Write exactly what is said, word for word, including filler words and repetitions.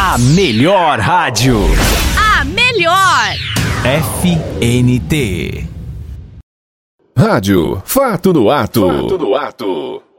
A melhor rádio. A melhor. F N T. Rádio Fato no Ato. Fato no Ato.